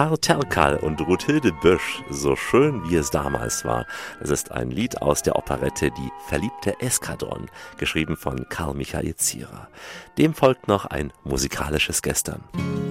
Karl Terkal und Ruthilde Bösch, so schön wie es damals war. Es ist ein Lied aus der Operette Die verliebte Eskadron, geschrieben von Karl Michael Zierer. Dem folgt noch ein musikalisches Gestern.